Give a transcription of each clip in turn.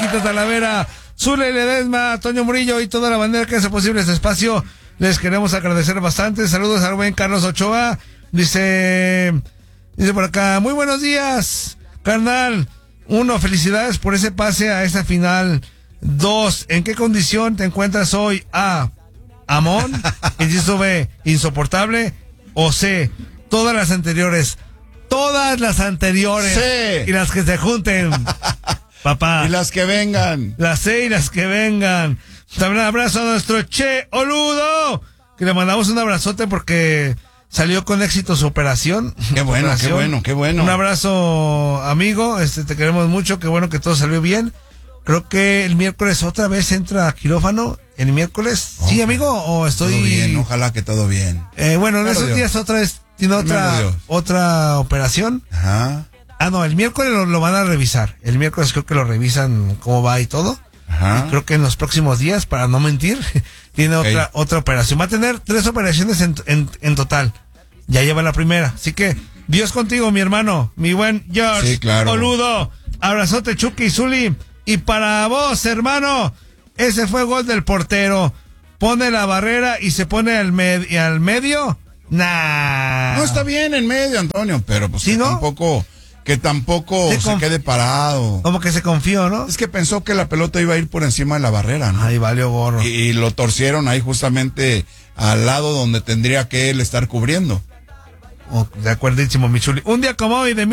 Paquita Talavera, Zule Ledesma, Toño Murillo y toda la bandera que hace posible este espacio. Les queremos agradecer bastante. Saludos a Rubén Carlos Ochoa. Dice por acá, muy buenos días, carnal. 1, felicidades por ese pase a esta final. 2, ¿en qué condición te encuentras hoy? A, Amón. Inciso B, insoportable. O C, todas las anteriores. Todas las anteriores. Sí. Y las que se junten. Papá. Y las que vengan. Las C y las que vengan. También un abrazo a nuestro Che Oludo, que le mandamos un abrazote porque salió con éxito su operación. Qué bueno, qué bueno, qué bueno. Un abrazo, amigo, te queremos mucho, qué bueno que todo salió bien. Creo que el miércoles otra vez entra a quirófano, el miércoles. Oh, ¿Sí, amigo? ¿O estoy...? Todo bien, ojalá que todo bien. Bueno, en esos días otra vez tiene otra operación. Ajá. No, el miércoles lo van a revisar. El miércoles creo que lo revisan cómo va y todo. Ajá. Y creo que en los próximos días, para no mentir, tiene otra operación. Va a tener 3 operaciones en total. Ya lleva la primera. Así que, Dios contigo, mi hermano, mi buen George. Sí, claro. Oludo. Abrazote, Chucky y Zuli. Y para vos, hermano, ese fue gol del portero. Pone la barrera y se pone al medio. Nah. No, está bien en medio, Antonio, pero pues ¿Sí, no? tampoco se quede parado. Como que se confió, ¿no? Es que pensó que la pelota iba a ir por encima de la barrera, ¿no? Ahí valió gorro. Y lo torcieron ahí justamente al lado donde tendría que él estar cubriendo. De acuerdísimo, Michuli. Un día como hoy de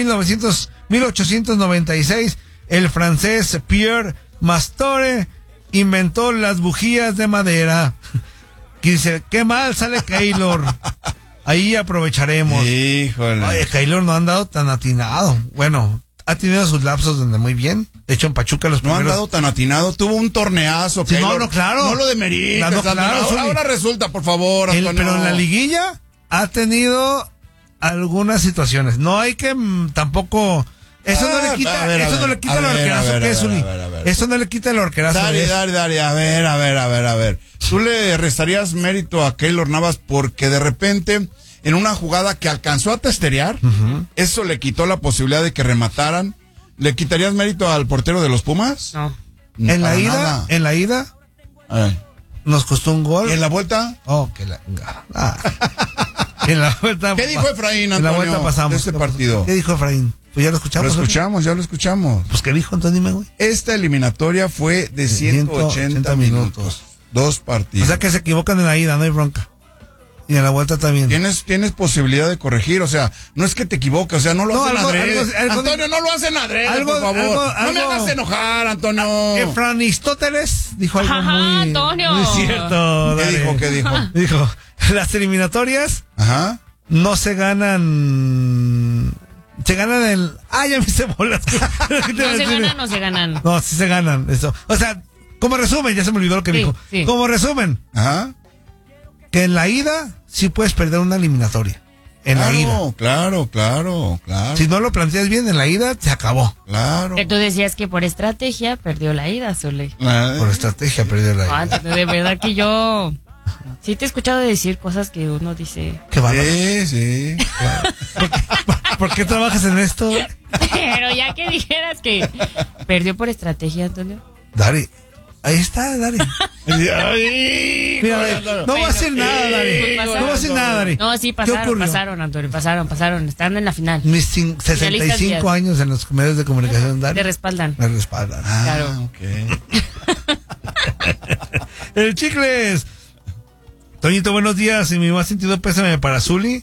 1896, el francés Pierre Mastore inventó las bujías de madera. Que dice, qué mal sale Keylor. Ahí aprovecharemos. Híjole. Oye, Keylor no ha andado tan atinado. Bueno, ha tenido sus lapsos donde muy bien. De hecho, en Pachuca los primeros... No ha andado tan atinado. Tuvo un torneazo. Sí, Keylor. no, claro. No lo demerites. No, claro, ahora resulta, por favor, Antonio. Pero en la liguilla ha tenido algunas situaciones. No hay que tampoco... Eso no le quita el orquerazo que es, Zuli. Eso no le quita el orquerazo. Dari, a ver. ¿Tú le restarías mérito a Keylor Navas porque de repente, en una jugada que alcanzó a testerear, eso le quitó la posibilidad de que remataran? ¿Le quitarías mérito al portero de los Pumas? No. En la ida, nos costó un gol. ¿Y en la vuelta? En la vuelta. ¿Qué dijo Efraín, Antonio, en la vuelta pasamos de este partido? ¿Qué dijo Efraín? Pues ya lo escuchamos. Ya lo escuchamos. Pues ¿qué dijo? Entonces dime, güey. Esta eliminatoria fue de 180 minutos. 2 partidos. O sea que se equivocan en la ida, no hay bronca. Y en la vuelta también. Tienes posibilidad de corregir, o sea, no es que te equivoques, o sea, no lo hacen adrede. Antonio, no lo hacen adrede, por favor. No me hagas enojar, Antonio. Aristóteles dijo algo muy... Antonio. Muy cierto. ¿Qué dijo? Dijo, las eliminatorias no se ganan... Se ganan el... ya me hice bolas. ¿No se ganan o se ganan? No, sí se ganan, eso. O sea, como resumen, ya se me olvidó lo que dijo. Sí. Como resumen. Que en la ida sí puedes perder una eliminatoria. La ida. Claro. Si no lo planteas bien en la ida, se acabó. Claro. Tú decías que por estrategia perdió la ida, Zule. Por estrategia perdió la ida. De verdad que yo... Sí te he escuchado decir cosas que uno dice... Qué bárbaro. Sí. Claro. ¿Por qué trabajas en esto? Pero ya que dijeras que perdió por estrategia, Antonio. Dari, ahí está, Dari. Mira, no va a hacer nada, Dari. No va a hacer nada, Dari. No, sí, pasaron, Antonio, pasaron. Están en la final. Mis 65 años en los medios de comunicación, Dari. Te respaldan. Me respaldan. Claro. Ok. El Chicles. Toñito, buenos días. Y mi más sentido pésame para Zuli.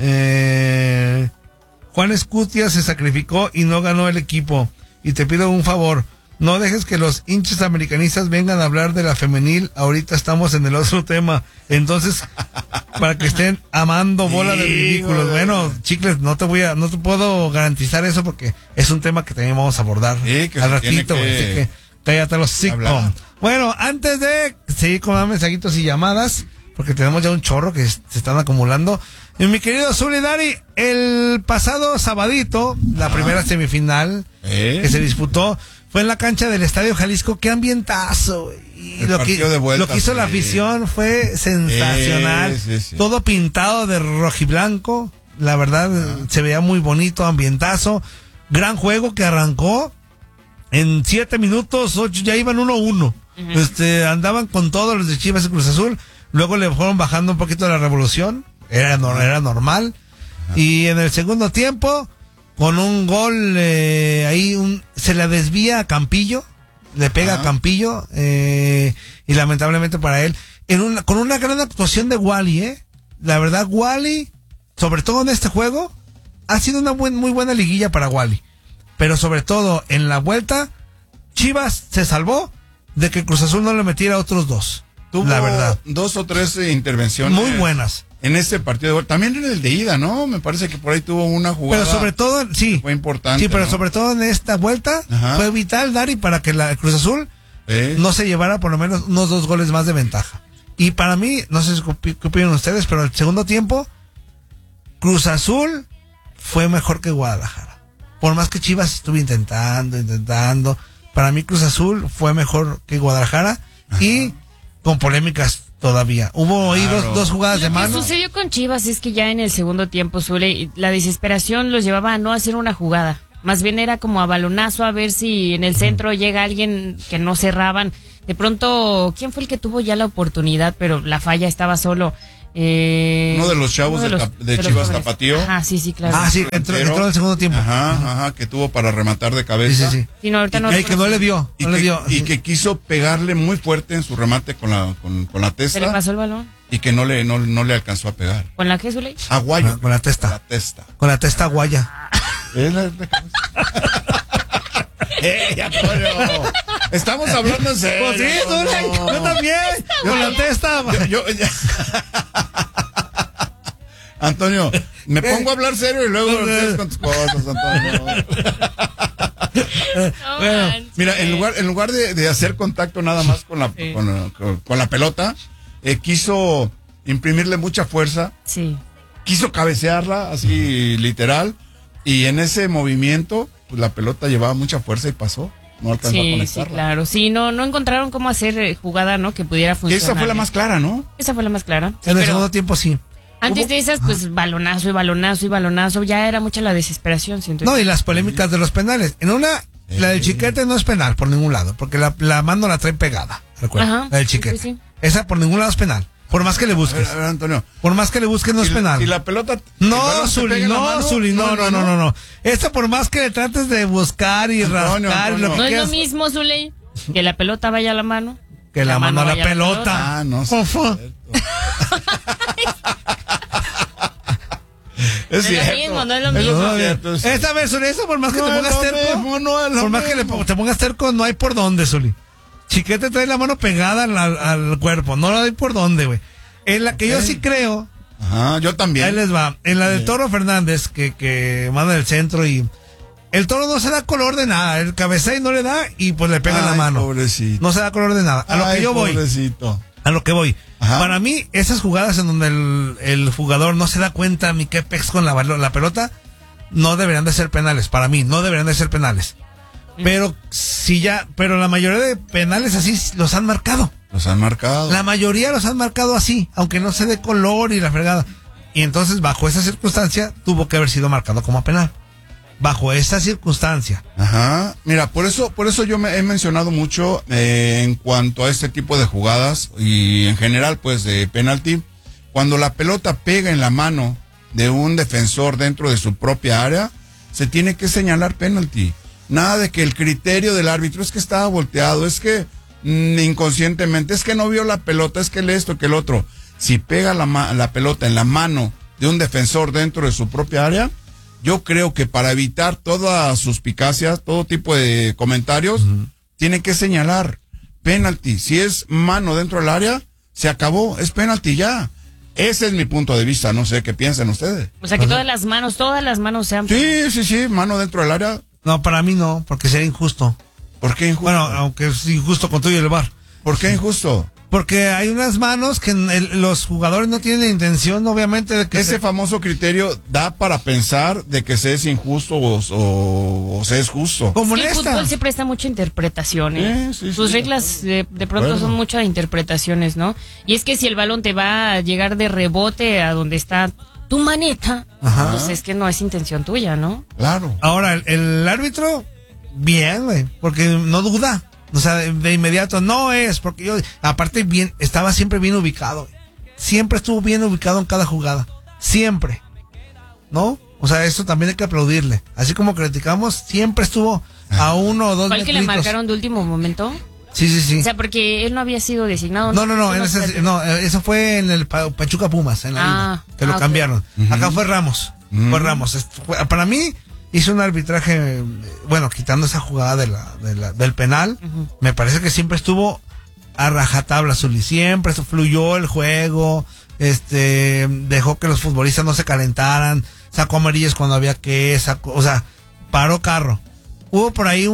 Juan Escutia se sacrificó y no ganó el equipo. Y te pido un favor. No dejes que los hinchas americanistas vengan a hablar de la femenil. Ahorita estamos en el otro tema. Entonces, para que estén amando bola de ridículos. Bueno, Chicles, no te puedo garantizar eso porque es un tema que también vamos a abordar al ratito, güey. Así que cállate los sitcom. Bueno, antes de seguir con más mensajitos y llamadas, porque tenemos ya un chorro que se están acumulando. Y mi querido Zuli Dari, el pasado sabadito, la primera semifinal que se disputó, fue en la cancha del Estadio Jalisco. ¡Qué ambientazo! Y lo que hizo la afición fue sensacional. Sí. Todo pintado de rojiblanco. La verdad, se veía muy bonito, ambientazo. Gran juego que arrancó en 7 minutos, 8, ya iban 1-1. Andaban con todos los de Chivas y Cruz Azul. Luego le fueron bajando un poquito la revolución. Era normal. Y en el segundo tiempo, con un gol, se le desvía a Campillo. Le pega a Campillo. Y lamentablemente para él, con una gran actuación de Wally, La verdad, Wally, sobre todo en este juego, ha sido una muy buena liguilla para Wally. Pero sobre todo en la vuelta, Chivas se salvó de que Cruz Azul no le metiera otros 2. Tuvo la verdad. 2 o 3 intervenciones. Muy buenas. En este partido de vuelta. También en el de ida, ¿no? Me parece que por ahí tuvo una jugada. Pero sobre todo, sí. Fue importante. Sí, pero ¿no? sobre todo en esta vuelta, fue vital, Dari, para que la Cruz Azul no se llevara por lo menos unos 2 goles más de ventaja. Y para mí, no sé qué opinan ustedes, pero el segundo tiempo, Cruz Azul fue mejor que Guadalajara. Por más que Chivas estuvo intentando, para mí Cruz Azul fue mejor que Guadalajara y con polémicas todavía. Hubo ahí dos jugadas de mano. Lo que sucedió con Chivas es que ya en el segundo tiempo, Zule, la desesperación los llevaba a no hacer una jugada. Más bien era como a balonazo, a ver si en el centro llega alguien que no cerraban. De pronto, ¿quién fue el que tuvo ya la oportunidad? Pero la falla estaba solo. Uno de los chavos de Chivas Tapatío. Ajá, sí, claro. Sí, entró en el segundo tiempo. Ajá, que tuvo para rematar de cabeza. Sí. Sí, no, ahorita que no le dio. Y que quiso pegarle muy fuerte en su remate con la testa. ¿Se le pasó el balón? Y que no le alcanzó a pegar. ¿Con la qué, Zule? Aguayo. Con la testa. Con la testa aguaya. Estamos hablando en serio. Pues sí, yo también. Con la testa. Antonio, me pongo a hablar serio y luego empiezas con tus cosas, Antonio. Bueno, mira, en lugar de hacer contacto nada más con la pelota, quiso imprimirle mucha fuerza. Sí. Quiso cabecearla, así literal, y en ese movimiento, pues la pelota llevaba mucha fuerza y pasó. No alcanzó a conectarla. Sí, claro. Sí, no encontraron cómo hacer jugada, ¿no? Que pudiera funcionar. Esa fue la más clara, ¿no? Esa fue la más clara. En el segundo tiempo, sí. Antes de esas, pues balonazo. Ya era mucha la desesperación, siento. No, y las polémicas de los penales. En una, la del Chiquete no es penal por ningún lado, porque la mano la trae pegada. Recuerda, la del Chiquete. Sí. Esa por ningún lado es penal. Por más que le busques. A ver, Antonio. Por más que le busques no es penal. Y la pelota. No, Zuli, no. Esta por más que le trates de buscar y rascar. No es lo mismo, Zuli, que la pelota vaya a la mano. Que la mano a la pelota. No sé. Es cierto. No es lo mismo. Esta vez, Zuli, eso por más que te pongas terco. Por más que te pongas terco, no hay por dónde, Zuli. Chiquete trae la mano pegada al cuerpo. No la doy por dónde, güey. En la que yo sí creo. Ajá, yo también. Ahí les va. En la del Toro Fernández, que manda del centro y. El Toro no se da color de nada. El cabecea y no le da y pues le pega en la mano. Pobrecito. No se da color de nada. A lo que yo voy. Pobrecito. A lo que voy. Ajá. Para mí, esas jugadas en donde el jugador no se da cuenta ni qué pex con la pelota, no deberían de ser penales. Para mí, no deberían de ser penales. Pero la mayoría de penales así los han marcado. Los han marcado. La mayoría los han marcado así, aunque no se dé color y la fregada. Y entonces, bajo esa circunstancia, tuvo que haber sido marcado como penal. Bajo esa circunstancia. Ajá. Mira, por eso yo me he mencionado mucho en cuanto a este tipo de jugadas y en general, pues, de penalti. Cuando la pelota pega en la mano de un defensor dentro de su propia área, se tiene que señalar penalti. Nada de que el criterio del árbitro es que estaba volteado, es que inconscientemente, es que no vio la pelota, es que esto, que el otro. Si pega la pelota en la mano de un defensor dentro de su propia área, yo creo que para evitar todas suspicacias, todo tipo de comentarios, tiene que señalar penalti. Si es mano dentro del área, se acabó, es penalti ya. Ese es mi punto de vista, no sé qué piensan ustedes. O sea, que todas las manos sean... Sí, mano dentro del área. No, para mí no, porque sería injusto. ¿Por qué injusto? Bueno, aunque es injusto con todo y el VAR. ¿Por qué injusto? Porque hay unas manos que los jugadores no tienen la intención, obviamente, de que... Ese famoso criterio da para pensar de que se es injusto o se es justo. Como el fútbol se presta mucha interpretación, ¿eh? Sus reglas de pronto son muchas interpretaciones, ¿no? Y es que si el balón te va a llegar de rebote a donde está tu maneta, pues es que no es intención tuya, ¿no? Claro. Ahora, el árbitro bien, güey, porque no duda. O sea, de inmediato, no es, porque yo, aparte bien, estaba siempre bien ubicado, güey. Siempre estuvo bien ubicado en cada jugada. Siempre. ¿No? O sea, eso también hay que aplaudirle. Así como criticamos, siempre estuvo a 1 o 2 ¿Cuál que le marcaron de último momento? Sí. O sea, porque él no había sido designado. No, eso fue en el Pachuca Pumas, en la ida, que lo cambiaron. Acá fue Ramos. Fue Ramos. Para mí, hizo un arbitraje, bueno, quitando esa jugada del penal, me parece que siempre estuvo a rajatabla, Zuli. Siempre fluyó el juego, dejó que los futbolistas no se calentaran, sacó amarillas cuando había que, o sea, paró carro. Hubo por ahí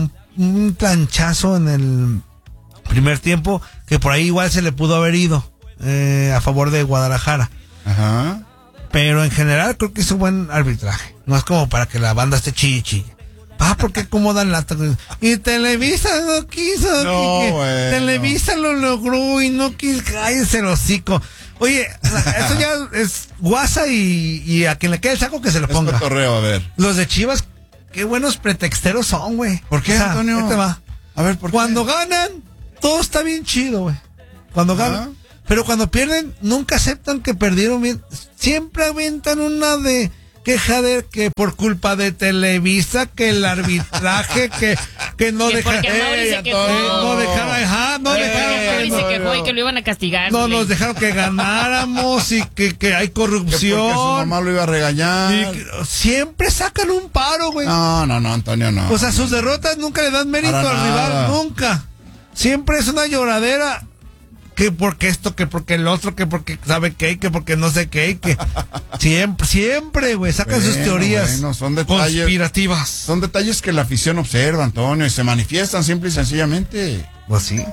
un planchazo en el primer tiempo que por ahí igual se le pudo haber ido a favor de Guadalajara. Ajá. Pero en general creo que hizo buen arbitraje. No es como para que la banda esté chille. ¿Por qué acomodan la... Y Televisa no quiso. No, bueno. Televisa lo logró y no quiso. Cállese el hocico. Oye, eso ya es guasa y a quien le quede el saco que se lo ponga. Es cotorreo, a ver. Los de Chivas, qué buenos pretexteros son, güey. ¿Por qué, Antonio? ¿Qué te va? A ver, ¿por qué? Cuando ganan, todo está bien chido, güey. Cuando ganan. Pero cuando pierden, nunca aceptan que perdieron bien. Siempre avientan una de queja de que por culpa de Televisa, que el arbitraje, que no dejaron. No dejaron. Se quejó y que lo iban a castigar. No nos dejaron que ganáramos y que hay corrupción. Que porque su mamá lo iba a regañar. Siempre sacan un paro, güey. No, Antonio, no. O sea, sus derrotas nunca le dan mérito al rival, nunca. Siempre es una lloradera. Que porque esto, que porque el otro, que porque sabe qué, que porque no sé qué, que siempre, güey, sacan sus teorías son detalles, conspirativas. Son detalles que la afición observa, Antonio, y se manifiestan simple y sencillamente. Pues sí,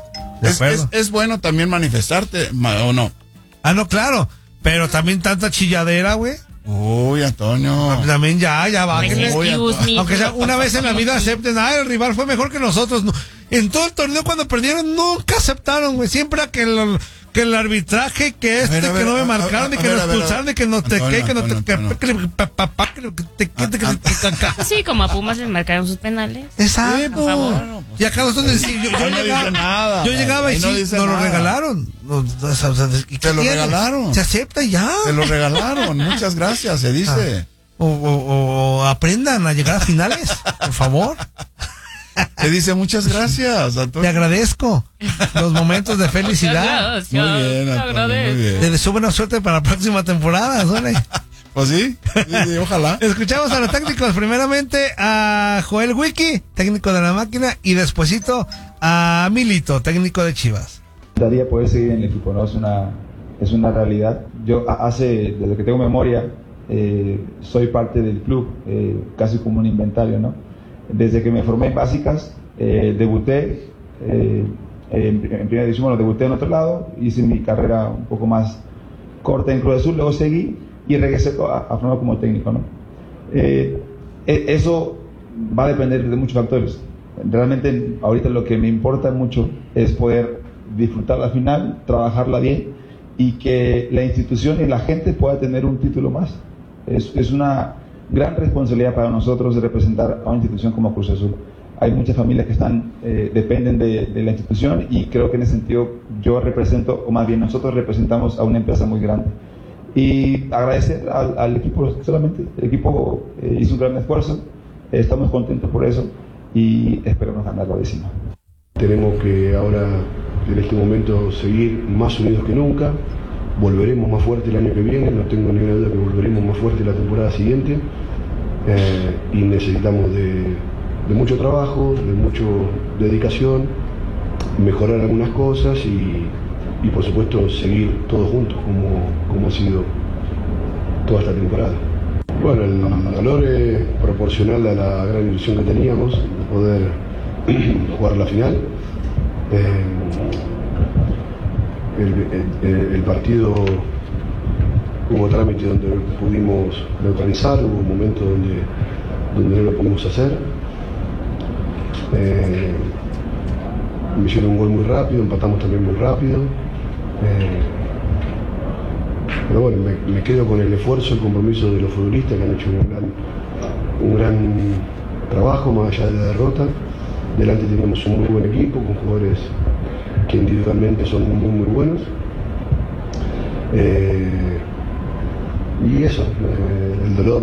es bueno también manifestarte, ¿o no? No, claro, pero también tanta chilladera, güey. Uy, Antonio. También ya va. Aunque sea una vez en la vida acepten, el rival fue mejor que nosotros. No. En todo el torneo cuando perdieron nunca aceptaron, güey. Siempre que el arbitraje, que que no me marcaron, y que nos expulsaron, y que no te Sí, como a Pumas les marcaron sus penales. Exacto. Y acá nosotros yo llegaba y sí, nos lo regalaron. Te lo regalaron. Se acepta y ya. Te lo regalaron. Muchas gracias, se dice. O aprendan a llegar a finales, por favor. Te dice muchas gracias, Antonio. Te agradezco los momentos de felicidad. Muy bien, Antonio, muy bien. Te deseo buena suerte para la próxima temporada, Sole. Pues sí, ojalá. Escuchamos a los técnicos, primeramente a Joel Wiki, técnico de la máquina, y despuesito a Milito, técnico de Chivas. Me gustaría poder seguir en el equipo, ¿no? Es una realidad. Yo desde que tengo memoria, soy parte del club, casi como un inventario, ¿no? Desde que me formé en básicas, debuté en primera división, debuté en otro lado, hice mi carrera un poco más corta en Cruz Azul, luego seguí y regresé a formar como técnico, ¿no? Eso va a depender de muchos factores. Realmente ahorita lo que me importa mucho es poder disfrutar la final, trabajarla bien y que la institución y la gente pueda tener un título más. Es una gran responsabilidad para nosotros de representar a una institución como Cruz Azul. Hay muchas familias que dependen de la institución y creo que en ese sentido yo represento, o más bien nosotros representamos a una empresa muy grande. Y agradecer al equipo solamente. El equipo hizo un gran esfuerzo, estamos contentos por eso y esperamos ganar la décima. Tenemos que ahora, en este momento, seguir más unidos que nunca. Volveremos más fuerte el año que viene, no tengo ninguna duda que volveremos más fuerte la temporada siguiente, y necesitamos de mucho trabajo, de mucha dedicación, mejorar algunas cosas y por supuesto seguir todos juntos como ha sido toda esta temporada. Bueno, el valor es proporcional a la gran ilusión que teníamos de poder jugar la final. El partido hubo trámite donde pudimos neutralizar, hubo momentos donde no lo pudimos hacer. Me hicieron un gol muy rápido, empatamos también muy rápido. Pero bueno, me quedo con el esfuerzo, el compromiso de los futbolistas que han hecho un gran trabajo más allá de la derrota. Delante tenemos un muy buen equipo con jugadores que individualmente son muy buenos. Y eso, el dolor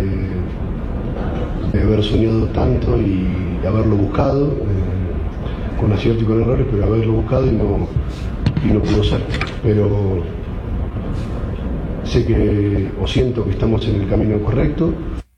de haber soñado tanto y haberlo buscado, con acierto y con errores, pero haberlo buscado y no pudo ser. Pero sé que, o siento que estamos en el camino correcto.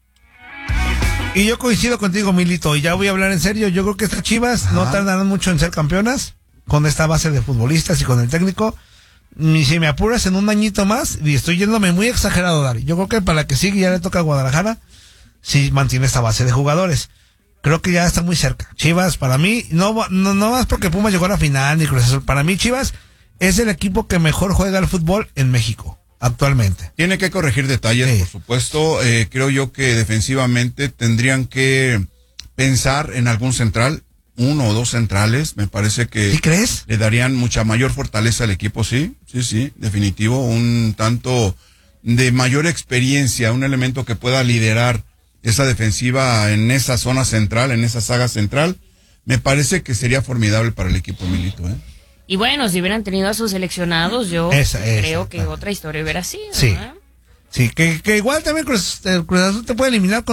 Y yo coincido contigo, Milito, y ya voy a hablar en serio. Yo creo que estas Chivas no tardarán mucho en ser campeonas con esta base de futbolistas y con el técnico. Y si me apuras en un añito más, y estoy yéndome muy exagerado, Dari. Yo creo que para la que sigue ya le toca a Guadalajara, si mantiene esta base de jugadores. Creo que ya está muy cerca. Chivas, para mí, no más porque Pumas llegó a la final ni Cruz Azul. Para mí, Chivas es el equipo que mejor juega al fútbol en México actualmente. Tiene que corregir detalles, Sí. por supuesto. Creo yo que defensivamente tendrían que pensar en algún central, 1 o 2 centrales. Me parece que ¿Sí crees? le darían mucha mayor fortaleza al equipo, sí, definitivo. Un tanto de mayor experiencia, un elemento que pueda liderar esa defensiva en esa zona central, en esa saga central. Me parece que sería formidable para el equipo, Milito, ¿eh? Y bueno, si hubieran tenido a sus seleccionados, yo creo que otra historia hubiera sido. Sí. ¿eh? Sí, que igual también Cruz Azul te puede eliminar con